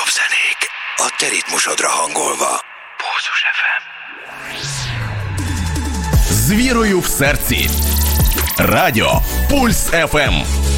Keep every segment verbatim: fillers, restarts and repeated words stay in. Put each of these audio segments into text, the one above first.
Napzenék a te ritmusodra hangolva. Pulzus ef em. З вірою в серці. Радіо Пульс еф ем.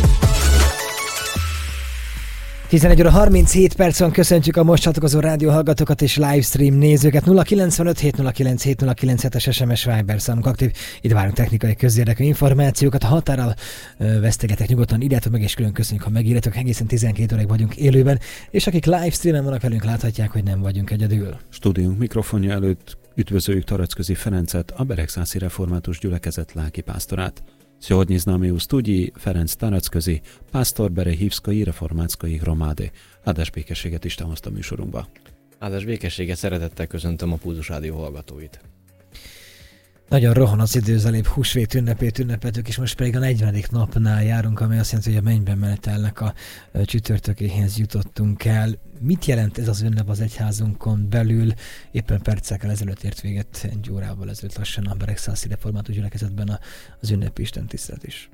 tizenegy óra harminchét percen köszöntjük a most csatlakozó rádióhallgatókat és livestream nézőket. nulla kilencvenöt hét nulla kilenc hét nulla kilenc es es em es Viber számunk aktív. Itt várunk technikai közérdekű információkat. A határral ö, vesztegetek, nyugodtan írjátok meg, és külön köszönjük, ha megírjátok. Egészen tizenkét óráig vagyunk élőben, és akik livestreamen vannak velünk, láthatják, hogy nem vagyunk egyedül. Stúdiónk mikrofonja előtt üdvözöljük Taracközi Ferencet, a Beregszászi Református Gyülekezet lelkipásztorát. Sсегодня с нами у студии Ferenc Taracközi, pásztor Berehívszkai Reformáckai Hromády. Áldás békességet Isten hozta műsorunkba. Áldás békességet, szeretettel köszöntöm a Pulzus Rádió hallgatóit. Nagyon rohan az idő, az elébb húsvét ünnepét ünnepeltük, és most pedig a negyvenedik napnál járunk, ami azt jelenti, hogy a mennyben menetelnek a csütörtökéhez jutottunk el. Mit jelent ez az ünnep az egyházunkon belül? Éppen percekkel ezelőtt ért véget, egy órával ezelőtt lassan a Beregszászi Református Gyülekezetben az ünnepi istentisztelet is.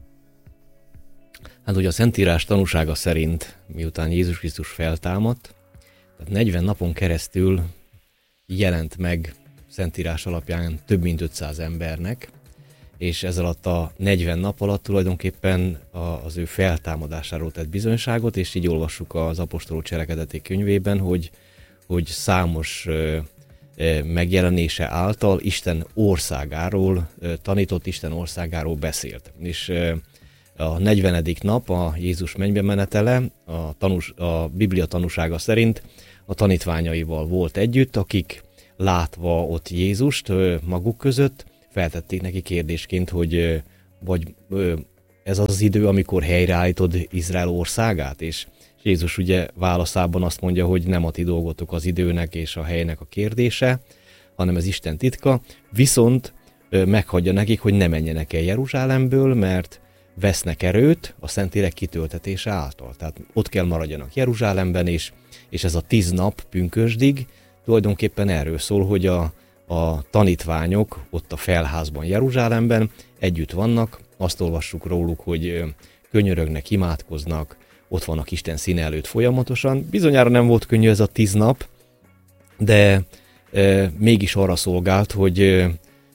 Hát ugye a Szentírás tanúsága szerint, miután Jézus Krisztus feltámadt, tehát negyven napon keresztül jelent meg Szentírás alapján több mint ötszáz embernek, és ez alatt a negyven nap alatt tulajdonképpen az ő feltámadásáról tett bizonyságot, és így olvassuk az apostolok cselekedeti könyvében, hogy, hogy számos ö, ö, megjelenése által Isten országáról, ö, tanított Isten országáról beszélt. És ö, a negyvenedik nap, a Jézus mennybe menetele, a, tanús, a Biblia tanúsága szerint a tanítványaival volt együtt, akik látva ott Jézust maguk között, feltették neki kérdésként, hogy vagy ez az idő, amikor helyreállítod Izrael országát, és Jézus ugye válaszában azt mondja, hogy nem a ti dolgotok az időnek és a helynek a kérdése, hanem ez Isten titka, viszont meghagyja nekik, hogy ne menjenek el Jeruzsálemből, mert vesznek erőt a Szentlélek kitöltetése által. Tehát ott kell maradjanak Jeruzsálemben, és, és ez a tíz nap pünkösdig tulajdonképpen erről szól, hogy a, a tanítványok ott a felházban Jeruzsálemben együtt vannak, azt olvassuk róluk, hogy könyörögnek, imádkoznak, ott vannak Isten színe előtt folyamatosan. Bizonyára nem volt könnyű ez a tíz nap, de e, mégis arra szolgált, hogy e,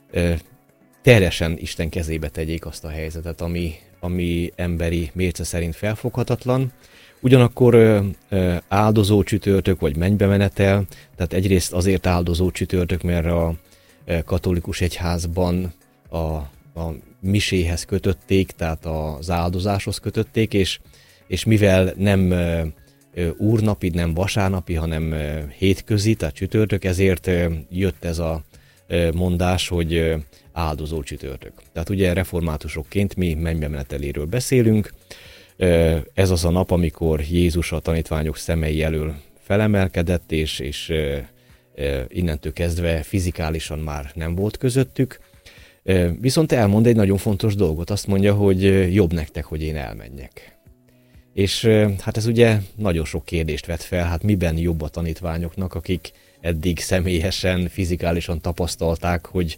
teljesen Isten kezébe tegyék azt a helyzetet, ami, ami emberi mérce szerint felfoghatatlan. Ugyanakkor ö, ö, áldozó csütörtök, vagy mennybemenetel, tehát egyrészt azért áldozó csütörtök, mert a ö, katolikus egyházban a, a miséhez kötötték, tehát az áldozáshoz kötötték, és, és mivel nem ö, ö, úrnapi, nem vasárnapi, hanem ö, hétközi, tehát csütörtök, ezért ö, jött ez a ö, mondás, hogy ö, áldozó csütörtök. Tehát ugye reformátusokként mi mennybemeneteléről beszélünk. Ez az a nap, amikor Jézus a tanítványok szemei elől felemelkedett, és, és innentől kezdve fizikálisan már nem volt közöttük. Viszont elmond egy nagyon fontos dolgot, azt mondja, hogy jobb nektek, hogy én elmenjek. És hát ez ugye nagyon sok kérdést vet fel, hát miben jobb a tanítványoknak, akik eddig személyesen, fizikálisan tapasztalták, hogy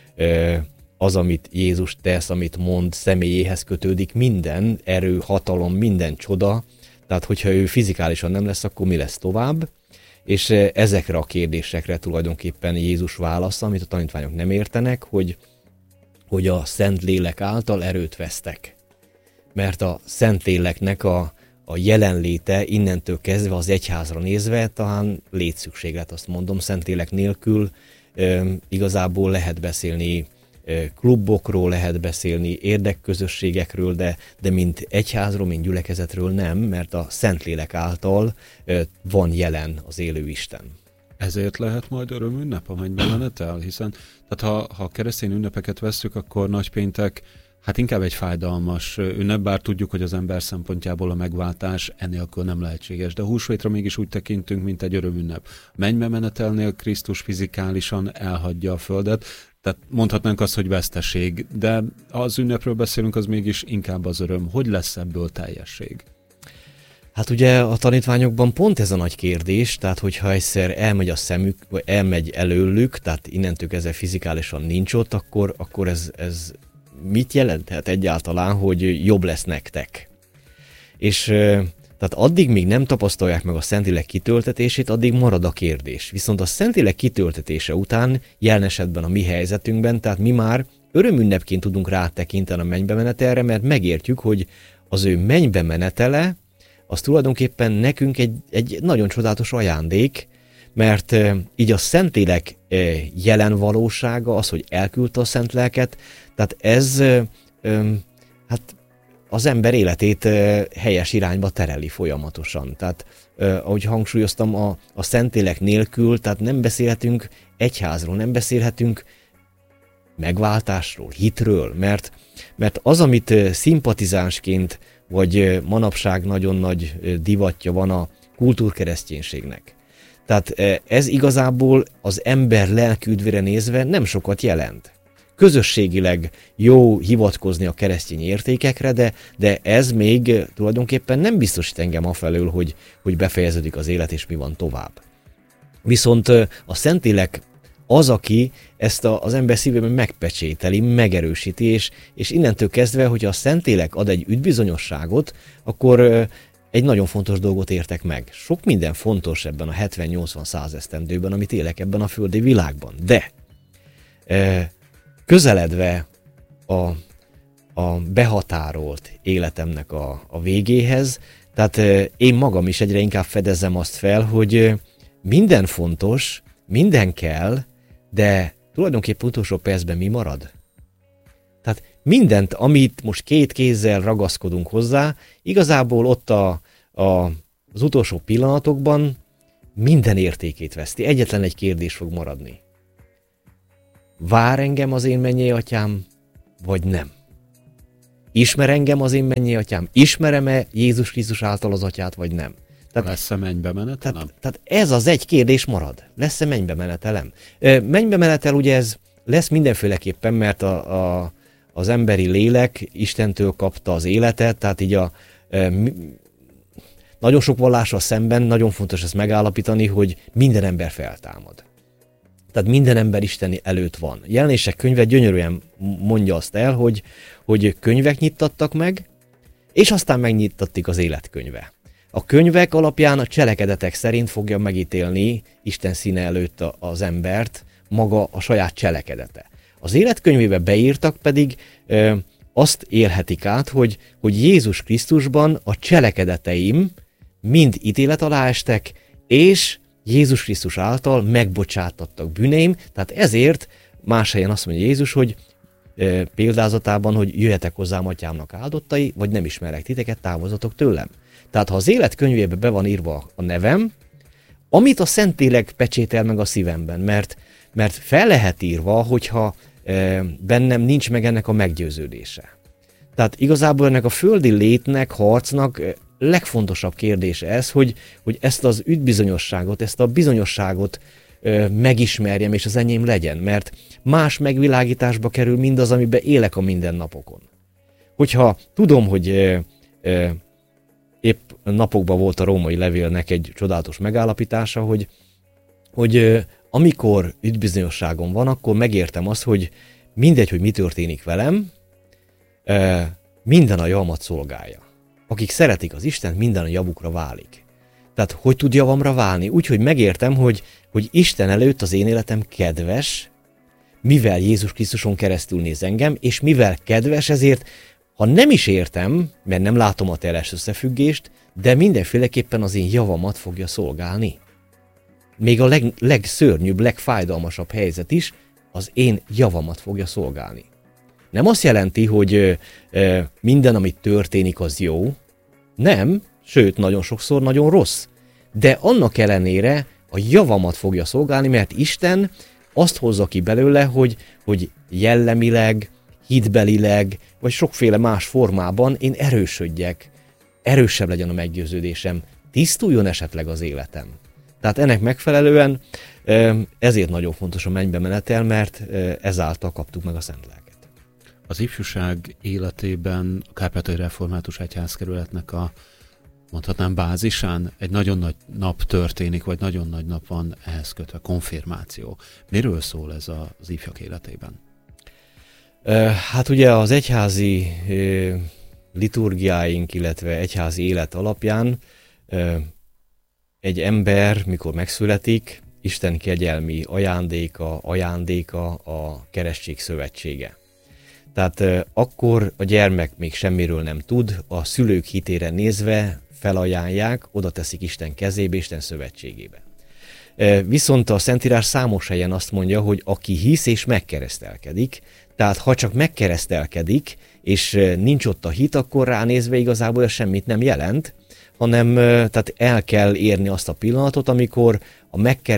az, amit Jézus tesz, amit mond, személyéhez kötődik minden erő, hatalom, minden csoda. Tehát, hogyha ő fizikálisan nem lesz, akkor mi lesz tovább? És ezekre a kérdésekre tulajdonképpen Jézus válasza, amit a tanítványok nem értenek, hogy, hogy a Szentlélek által erőt vesztek. Mert a Szentléleknek a, a jelenléte innentől kezdve az egyházra nézve talán létszükséglet, azt mondom, Szentlélek nélkül e, igazából lehet beszélni klubokról, lehet beszélni érdekközösségekről, de, de mint egyházról, mint gyülekezetről nem, mert a Szentlélek által van jelen az élő Isten. Ezért lehet majd örömünnep a mennybemenetel, hiszen tehát ha, ha keresztény ünnepeket vesszük, akkor nagypéntek hát inkább egy fájdalmas ünnep, bár tudjuk, hogy az ember szempontjából a megváltás enélkül nem lehetséges, de a húsvétra mégis úgy tekintünk, mint egy örömünnep. Mennybemenetelnél Krisztus fizikálisan elhagyja a földet, tehát mondhatnánk azt, hogy veszteség, de ha az ünnepről beszélünk, az mégis inkább az öröm. Hogy lesz ebből teljesség? Hát ugye a tanítványokban pont ez a nagy kérdés, tehát hogyha egyszer elmegy a szemük, vagy elmegy előlük, tehát innentől kezdve fizikálisan nincs ott, akkor, akkor ez, ez mit jelenthet egyáltalán, hogy jobb lesz nektek? És tehát Tehát addig, míg nem tapasztalják meg a Szentlélek kitöltetését, addig marad a kérdés. Viszont a Szentlélek kitöltetése után, jelen esetben a mi helyzetünkben, tehát mi már örömünnepként tudunk rátekinteni a mennybe menetelre, mert megértjük, hogy az ő mennybe menetele, az tulajdonképpen nekünk egy, egy nagyon csodálatos ajándék, mert e, így a Szentlélek e, jelen valósága, az, hogy elküldte a Szent Lelket, tehát ez e, e, hát az ember életét e, helyes irányba tereli folyamatosan. Tehát, e, ahogy hangsúlyoztam, a, a Szentlélek nélkül, tehát nem beszélhetünk egyházról, nem beszélhetünk megváltásról, hitről, mert, mert az, amit e, szimpatizánsként, vagy e, manapság nagyon nagy e, divatja van a kultúrkereszténységnek. Tehát e, ez igazából az ember lelki üdvére nézve nem sokat jelent. Közösségileg jó hivatkozni a keresztény értékekre, de, de ez még tulajdonképpen nem biztosít engem afelől, hogy, hogy befejeződik az élet, és mi van tovább. Viszont a Szentlélek az, aki ezt a, az ember szívében megpecsételi, megerősíti, és, és innentől kezdve, hogyha a Szentlélek ad egy üdvbizonyosságot, akkor egy nagyon fontos dolgot értek meg. Sok minden fontos ebben a hetven-nyolcvan-száz esztendőben, amit élek ebben a földi világban. De e, közeledve a, a behatárolt életemnek a, a végéhez, tehát e, én magam is egyre inkább fedezem azt fel, hogy minden fontos, minden kell, de tulajdonképpen utolsó percben mi marad? Tehát mindent, amit most két kézzel ragaszkodunk hozzá, igazából ott a, a, az utolsó pillanatokban minden értékét veszti. Egyetlen egy kérdés fog maradni. Vár engem az én mennyei atyám, vagy nem? Ismer engem az én mennyei atyám? Ismerem-e Jézus Krisztus által az atyát, vagy nem? Tehát, lesz-e mennybe menetelem? Tehát, tehát ez az egy kérdés marad. Lesz-e mennybe menetelem? Mennybe menetel, ugye ez lesz mindenféleképpen, mert a, a, az emberi lélek Istentől kapta az életet, tehát így a e, nagyon sok vallással szemben nagyon fontos ezt megállapítani, hogy minden ember feltámad. Tehát minden ember Isten előtt van. Jelenések könyve gyönyörűen mondja azt el, hogy, hogy könyvek nyittattak meg, és aztán megnyittattik az életkönyve. A könyvek alapján a cselekedetek szerint fogja megítélni Isten színe előtt az embert maga a saját cselekedete. Az életkönyvébe beírtak pedig ö, azt élhetik át, hogy, hogy Jézus Krisztusban a cselekedeteim mind ítélet alá estek, és Jézus Krisztus által megbocsátattak bűneim, tehát ezért más helyen azt mondja Jézus, hogy e, példázatában, hogy jöjjetek hozzám atyámnak áldottai, vagy nem ismerek titeket, távozatok tőlem. Tehát ha az életkönyvébe be van írva a nevem, amit a Szentlélek pecsétel meg a szívemben, mert, mert fel lehet írva, hogyha e, bennem nincs meg ennek a meggyőződése. Tehát igazából ennek a földi létnek, harcnak legfontosabb kérdése ez, hogy, hogy ezt az üdvbizonyosságot, ezt a bizonyosságot ö, megismerjem, és az enyém legyen, mert más megvilágításba kerül mindaz, amiben élek a mindennapokon. Hogyha tudom, hogy ö, ö, épp napokban volt a római levélnek egy csodálatos megállapítása, hogy, hogy ö, amikor üdvbizonyosságom van, akkor megértem azt, hogy mindegy, hogy mi történik velem, ö, minden a javamat szolgálja. Akik szeretik az Istent, minden a javukra válik. Tehát hogy tud javamra válni? Úgy, hogy megértem, hogy, hogy Isten előtt az én életem kedves, mivel Jézus Krisztuson keresztül néz engem, és mivel kedves, ezért, ha nem is értem, mert nem látom a teljes összefüggést, de mindenféleképpen az én javamat fogja szolgálni. Még a leg, legszörnyűbb, legfájdalmasabb helyzet is az én javamat fogja szolgálni. Nem azt jelenti, hogy ö, ö, minden, amit történik, az jó. Nem, sőt, nagyon sokszor nagyon rossz. De annak ellenére a javamat fogja szolgálni, mert Isten azt hozza ki belőle, hogy, hogy jellemileg, hitbelileg, vagy sokféle más formában én erősödjek, erősebb legyen a meggyőződésem, tisztuljon esetleg az életem. Tehát ennek megfelelően ezért nagyon fontos a mennybe menetel, mert ezáltal kaptuk meg a Szent Lelket. Az ifjúság életében a Kárpátaljai Református Egyházkerületnek a, mondhatnám, bázisán egy nagyon nagy nap történik, vagy nagyon nagy nap van ehhez kötve, konfirmáció. Miről szól ez az ifjak életében? Hát ugye az egyházi liturgiáink, illetve egyházi élet alapján egy ember, mikor megszületik, Isten kegyelmi ajándéka, ajándéka a keresztség szövetsége. Tehát akkor a gyermek még semmiről nem tud, a szülők hitére nézve felajánlják, oda teszik Isten kezébe, Isten szövetségébe. Viszont a Szentírás számos helyen azt mondja, hogy aki hisz és megkeresztelkedik, tehát ha csak megkeresztelkedik, és nincs ott a hit, akkor ránézve igazából ez semmit nem jelent, hanem tehát el kell érni azt a pillanatot, amikor a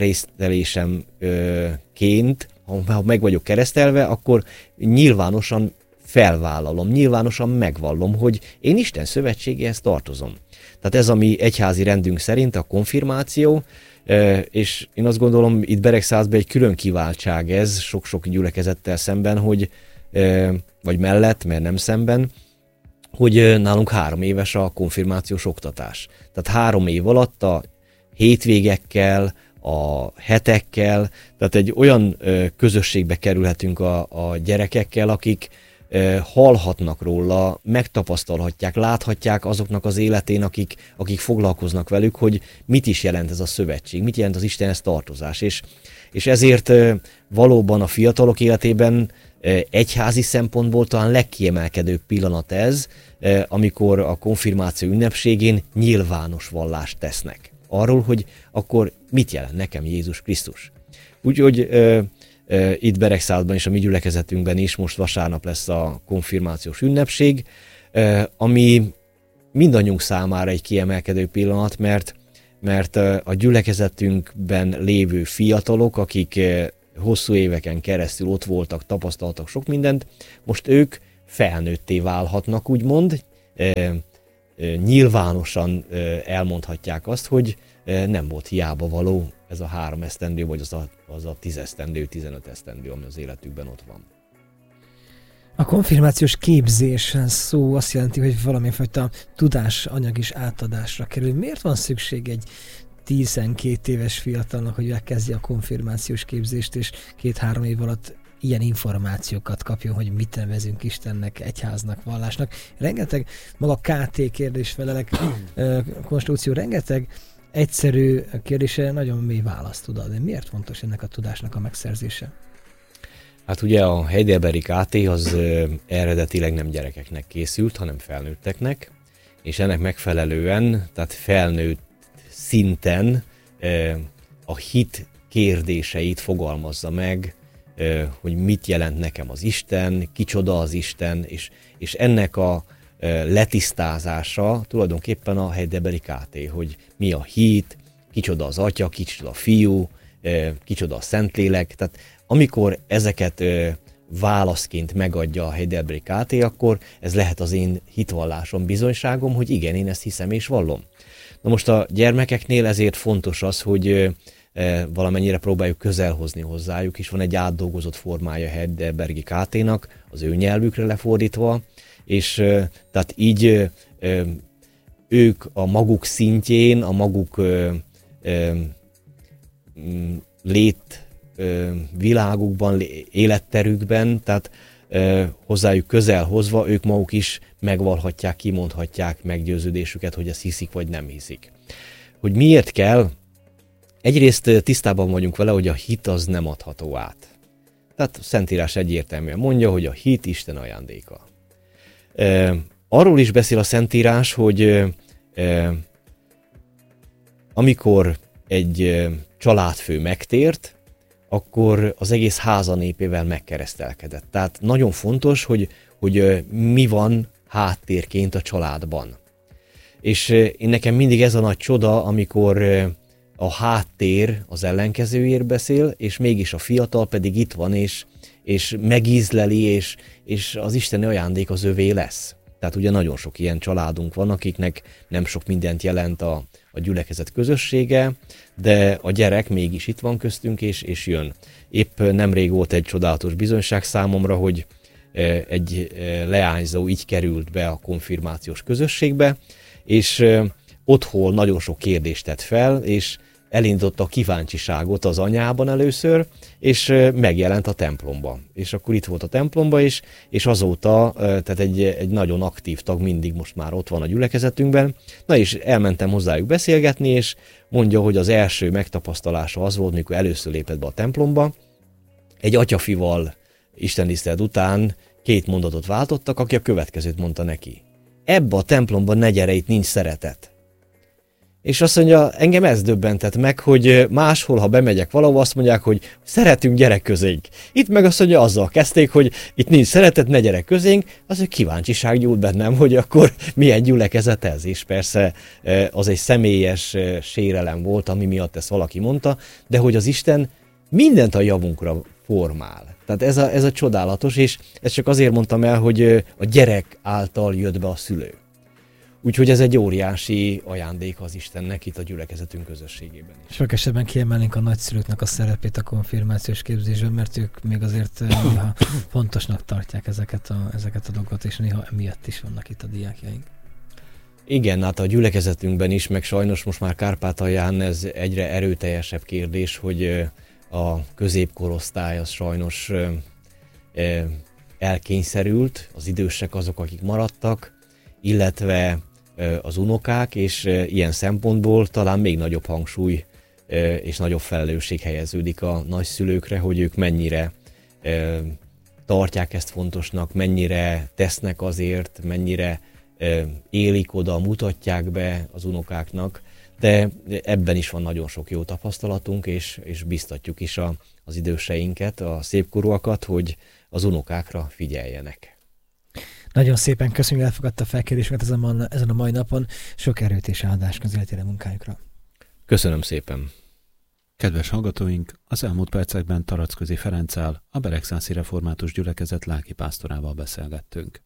megkeresztelésemként, ha meg vagyok keresztelve, akkor nyilvánosan felvállalom, nyilvánosan megvallom, hogy én Isten szövetségéhez tartozom. Tehát ez a mi egyházi rendünk szerint a konfirmáció, és én azt gondolom, itt Beregszázban egy külön kiváltság ez, sok-sok gyülekezettel szemben, hogy, vagy mellett, mert nem szemben, hogy nálunk három éves a konfirmációs oktatás. Tehát három év alatt a hétvégekkel, a hetekkel, tehát egy olyan közösségbe kerülhetünk a, a gyerekekkel, akik hallhatnak róla, megtapasztalhatják, láthatják azoknak az életén, akik, akik foglalkoznak velük, hogy mit is jelent ez a szövetség, mit jelent az Istenhez tartozás. És, és ezért valóban a fiatalok életében egyházi szempontból talán legkiemelkedőbb pillanat ez, amikor a konfirmáció ünnepségén nyilvános vallást tesznek. Arról, hogy akkor mit jelent nekem Jézus Krisztus. Úgyhogy Uh, itt Beregszázban és a mi gyülekezetünkben is most vasárnap lesz a konfirmációs ünnepség, uh, ami mindannyiunk számára egy kiemelkedő pillanat, mert, mert uh, a gyülekezetünkben lévő fiatalok, akik uh, hosszú éveken keresztül ott voltak, tapasztaltak sok mindent, most ők felnőtté válhatnak, úgymond, uh, uh, nyilvánosan uh, elmondhatják azt, hogy uh, nem volt hiába való ez a három esztendő, vagy az a, az a tíz esztendő, tizenöt esztendő, ami az életükben ott van. A konfirmációs képzés szó azt jelenti, hogy valamifajta tudásanyag is átadásra kerül. Miért van szükség egy tizenkét éves fiatalnak, hogy megkezdje a konfirmációs képzést, és két-három év alatt ilyen információkat kapjon, hogy mit nevezünk Istennek, egyháznak, vallásnak. Rengeteg, maga ká té kérdésfelelek, konstrukció, rengeteg egyszerű kérdésre nagyon mély választ tud adni. Miért fontos ennek a tudásnak a megszerzése? Hát ugye a heidelbergi ká té az ö, eredetileg nem gyerekeknek készült, hanem felnőtteknek, és ennek megfelelően, tehát felnőtt szinten ö, a hit kérdéseit fogalmazza meg, ö, hogy mit jelent nekem az Isten, kicsoda az Isten, és, és ennek a letisztázása tulajdonképpen a heidelbergi ká té, hogy mi a hit, kicsoda az Atya, kicsoda a Fiú, kicsoda a Szentlélek. Tehát amikor ezeket válaszként megadja a heidelbergi ká té, akkor ez lehet az én hitvallásom, bizonyságom, hogy igen, én ezt hiszem és vallom. Na most a gyermekeknél ezért fontos az, hogy valamennyire próbáljuk közel hozni hozzájuk, és van egy átdolgozott formája a heidelbergi ká té-nak, az ő nyelvükre lefordítva, és tehát így ők a maguk szintjén, a maguk lét világukban, életterükben, tehát hozzájuk közel hozva, ők maguk is megvalhatják, kimondhatják meggyőződésüket, hogy ezt hiszik vagy nem hiszik. Hogy miért kell? Egyrészt tisztában vagyunk vele, hogy a hit az nem adható át. Tehát a Szentírás egyértelműen mondja, hogy a hit Isten ajándéka. Uh, arról is beszél a Szentírás, hogy uh, uh, amikor egy uh, családfő megtért, akkor az egész háza népével megkeresztelkedett. Tehát nagyon fontos, hogy, hogy uh, mi van háttérként a családban. És uh, én nekem mindig ez a nagy csoda, amikor uh, a háttér az ellenkezőért beszél, és mégis a fiatal pedig itt van, és és megízleli, és, és az isteni ajándék az övé lesz. Tehát ugye nagyon sok ilyen családunk van, akiknek nem sok mindent jelent a, a gyülekezet közössége, de a gyerek mégis itt van köztünk, és, és jön. Épp nemrég volt egy csodálatos bizonyság számomra, hogy egy leányzó így került be a konfirmációs közösségbe, és otthon nagyon sok kérdést tett fel, és elindította a kíváncsiságot az anyában először, és megjelent a templomban. És akkor itt volt a templomban is, és azóta, tehát egy, egy nagyon aktív tag mindig most már ott van a gyülekezetünkben. Na és elmentem hozzájuk beszélgetni, és mondja, hogy az első megtapasztalása az volt, mikor először lépett be a templomba. Egy atyafival istentisztelet után két mondatot váltottak, aki a következőt mondta neki. Ebbe a templomban ne gyere, itt nincs szeretet. És azt mondja, engem ez döbbentett meg, hogy máshol, ha bemegyek valahova, azt mondják, hogy szeretünk, gyerek közénk. Itt meg azt mondja, azzal kezdték, hogy itt nincs szeretet, ne gyerek közénk, az egy kíváncsiság gyújt bennem, hogy akkor milyen gyülekezet ez. És persze az egy személyes sérelem volt, ami miatt ezt valaki mondta, de hogy az Isten mindent a javunkra formál. Tehát ez a, ez a csodálatos, és ezt csak azért mondtam el, hogy a gyerek által jött be a szülő. Úgyhogy ez egy óriási ajándék az Istennek itt a gyülekezetünk közösségében is. Sok esetben kiemelnénk a nagyszülőknek a szerepét a konfirmációs képzésben, mert ők még azért néha fontosnak tartják ezeket a, ezeket a dolgokat, és néha emiatt is vannak itt a diákjaink. Igen, hát a gyülekezetünkben is, meg sajnos most már Kárpátalján ez egyre erőteljesebb kérdés, hogy a középkorosztály az sajnos elkényszerült, az idősek azok, akik maradtak, illetve az unokák, és ilyen szempontból talán még nagyobb hangsúly és nagyobb felelősség helyeződik a nagyszülőkre, hogy ők mennyire tartják ezt fontosnak, mennyire tesznek azért, mennyire élik oda, mutatják be az unokáknak, de ebben is van nagyon sok jó tapasztalatunk, és, és biztatjuk is a, az időseinket, a szépkorúakat, hogy az unokákra figyeljenek. Nagyon szépen köszönjük, hogy elfogadta a felkérésünket ezen a, ezen a mai napon. Sok erőt és áldást közéletére munkájukra. Köszönöm szépen. Kedves hallgatóink, az elmúlt percekben Taracközi Ferenccel, a Beregszászi Református Gyülekezet lelkipásztorával beszélgettünk.